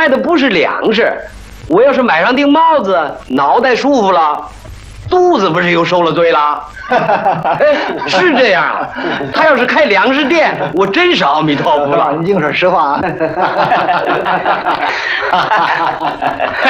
卖的不是粮食，我要是买上顶帽子，脑袋舒服了，肚子不是又受了罪了？哎，是这样。他要是开粮食店，我真是阿弥陀佛了。 你净说实话啊。